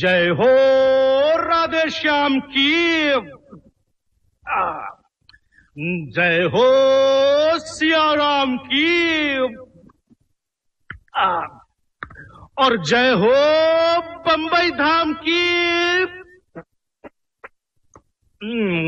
जय हो राधे श्याम की, जय हो सिया राम की, और जय हो बंबई धाम की।